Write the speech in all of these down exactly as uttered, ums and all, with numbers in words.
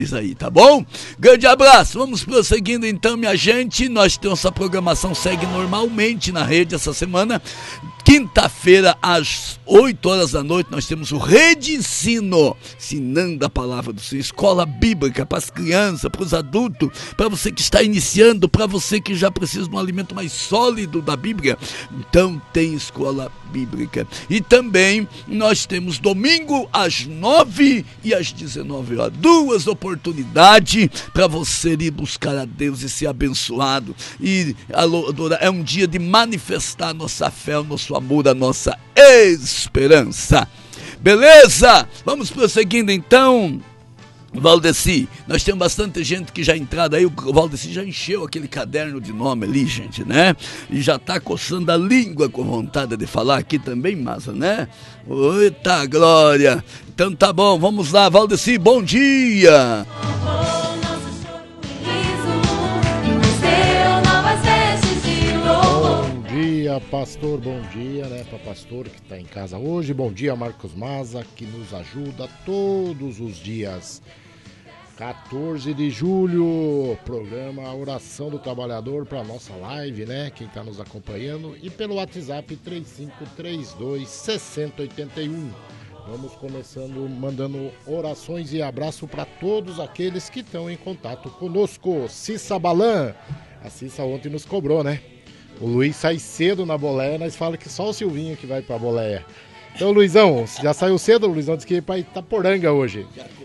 Isso aí, tá bom? Grande abraço, vamos prosseguindo então, minha gente. Nós temos essa programação, segue normalmente na rede essa semana. Quinta-feira, às oito horas da noite, nós temos o Rede Ensino, ensinando a palavra do Senhor, escola bíblica para as crianças, para os adultos, para você que está iniciando, para você que já precisa de um alimento mais sólido da Bíblia. Então tem escola bíblica. E também nós temos domingo às nove e às dezenove horas, duas oportunidades para você ir buscar a Deus e ser abençoado. E é um dia de manifestar a nossa fé, o nosso amor, a nossa esperança. Beleza? Vamos prosseguindo então. Valdeci, nós temos bastante gente que já entrada aí, o Valdeci já encheu aquele caderno de nome ali, gente, né? E já tá coçando a língua com vontade de falar aqui também, massa, né? Eita glória! Então tá bom, vamos lá, Valdeci, bom dia! Bom dia, pastor, bom dia, né, para pastor que está em casa hoje. Bom dia, Marcos Maza, que nos ajuda todos os dias. quatorze de julho, programa Oração do Trabalhador para nossa live, né? Quem está nos acompanhando, e pelo WhatsApp três cinco três dois, seis zero oito um. Vamos começando mandando orações e abraço para todos aqueles que estão em contato conosco. Cissa Balan, a Cissa ontem nos cobrou, né? O Luiz sai cedo na boleia, nós falamos que só o Silvinho que vai pra boleia. Então, Luizão, já saiu cedo? O Luizão disse que ia pra Itaporanga hoje.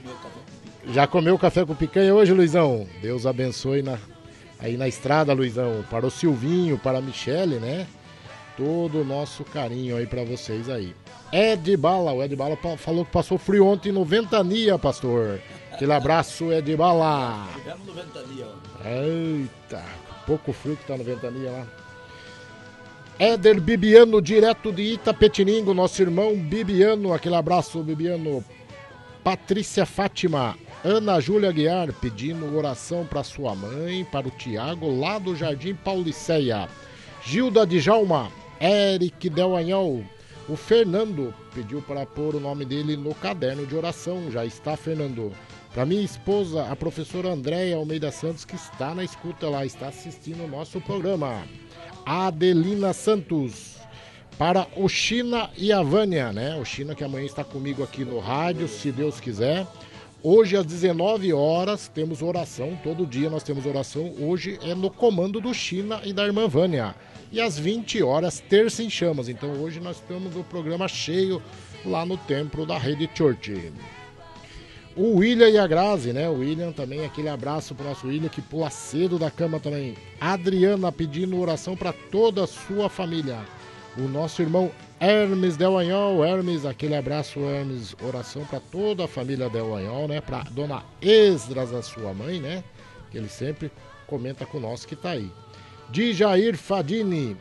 Já comeu café com picanha hoje, Luizão? Deus abençoe na, aí na estrada, Luizão. Para o Silvinho, para a Michele, né? Todo o nosso carinho aí pra vocês aí. Ed Bala, o Ed Bala falou que passou frio ontem no Ventania, pastor. Aquele abraço, Ed Bala. Tivemos no Ventania, ó. Eita, pouco frio que tá no Ventania lá. Éder Bibiano, direto de Itapetiningo, nosso irmão Bibiano, aquele abraço, Bibiano. Patrícia Fátima, Ana Júlia Guiar, pedindo oração para sua mãe, para o Tiago, lá do Jardim Pauliceia. Gilda Djalma, Eric Delanhol, o Fernando pediu para pôr o nome dele no caderno de oração, já está, Fernando. Para minha esposa, a professora Andréia Almeida Santos, que está na escuta lá, está assistindo o nosso programa. Adelina Santos, para o China e a Vânia, né? O China que amanhã está comigo aqui no rádio, se Deus quiser. Hoje às dezenove horas temos oração, todo dia nós temos oração. Hoje é no comando do China e da irmã Vânia. E às vinte horas, Terça em Chamas. Então hoje nós temos o programa cheio lá no templo da Rede Church. O William e a Grazi, né? O William também, aquele abraço para o nosso William que pula cedo da cama também. Adriana pedindo oração para toda a sua família. O nosso irmão Hermes Delanhol, Hermes, aquele abraço, Hermes, oração para toda a família Delanhol, né? Para dona Esdras, a sua mãe, né? Que ele sempre comenta conosco que está aí. De Jair Fadini.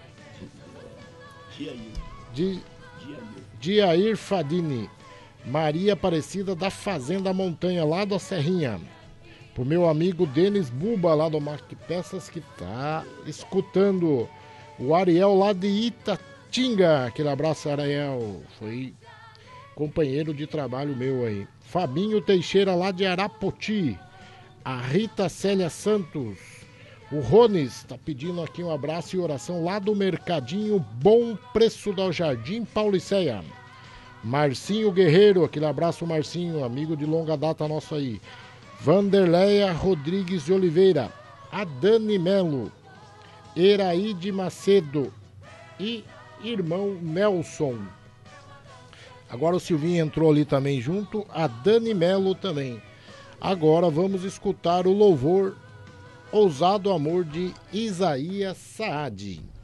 De Jair Fadini. Maria Aparecida da Fazenda Montanha, lá da Serrinha. Pro meu amigo Denis Buba, lá do Marque Peças, que tá escutando. O Ariel, lá de Itatinga. Aquele abraço, Ariel. Foi companheiro de trabalho meu aí. Fabinho Teixeira, lá de Arapoti. A Rita Célia Santos. O Rones tá pedindo aqui um abraço e oração lá do Mercadinho Bom Preço do Jardim Pauliceia. Marcinho Guerreiro, aquele abraço, Marcinho, amigo de longa data nosso aí. Vanderleia Rodrigues de Oliveira, a Dani Melo, Eraide Macedo e irmão Nelson. Agora o Silvinho entrou ali também junto, a Dani Melo também. Agora vamos escutar o louvor Ousado Amor de Isaías Saad.